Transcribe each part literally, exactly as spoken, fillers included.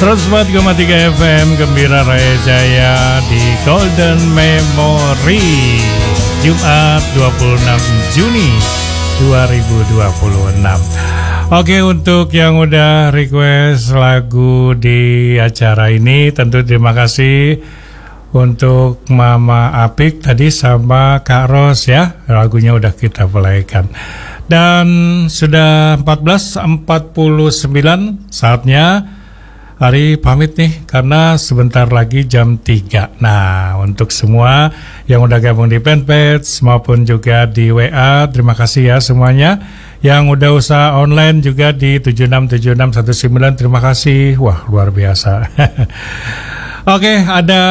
seratus empat koma tiga F M Gembira Raya Jaya di Golden Memory, Jumat dua puluh enam Juni dua ribu dua puluh enam. Oke, untuk yang udah request lagu di acara ini, tentu terima kasih untuk Mama Apik tadi sama Kak Ros ya. Lagunya udah kita playkan. Dan sudah empat belas empat puluh sembilan, saatnya Ari pamit nih karena sebentar lagi jam tiga. Nah, untuk semua yang udah gabung di fanpage maupun juga di W A, terima kasih ya semuanya. Yang udah usaha online juga di tujuh enam tujuh enam satu sembilan, terima kasih. Wah, luar biasa. Oke, ada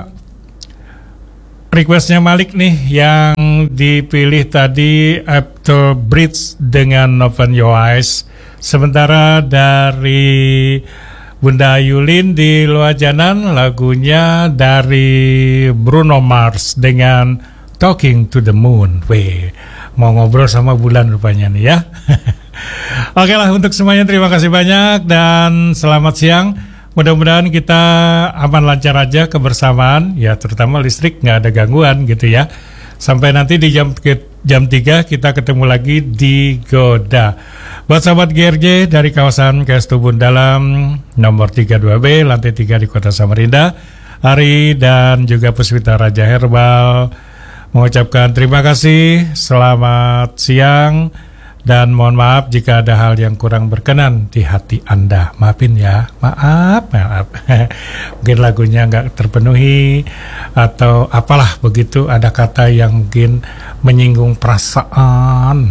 requestnya Malik nih yang dipilih tadi, After Bridge dengan Open Your Eyes. Sementara dari Bunda Yulin di Luajanan, lagunya dari Bruno Mars dengan Talking to the Moon. Weh, mau ngobrol sama bulan rupanya nih ya. Oke lah, untuk semuanya terima kasih banyak dan selamat siang. Mudah-mudahan kita aman lancar aja kebersamaan, ya terutama listrik nggak ada gangguan gitu ya. Sampai nanti di jam jam tiga kita ketemu lagi di Goda. Buat sahabat G R J dari kawasan K S Tubun Dalam nomor tiga puluh dua B lantai tiga di Kota Samarinda, Ari dan juga Puspita Raja Herbal mengucapkan terima kasih, selamat siang, dan mohon maaf jika ada hal yang kurang berkenan di hati Anda. Maafin ya, maaf, maaf. Mungkin lagunya nggak terpenuhi atau apalah begitu, ada kata yang mungkin menyinggung perasaan.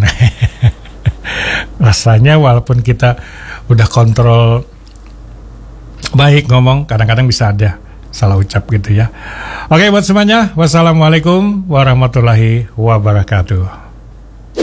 Rasanya walaupun kita udah kontrol baik ngomong, kadang-kadang bisa ada salah ucap gitu ya. Oke, buat semuanya, wassalamualaikum warahmatullahi wabarakatuh.